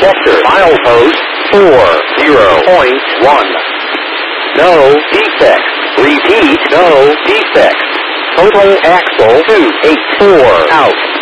sector. Milepost 40.1. No defects. Repeat, no defects. Total axle 284 out.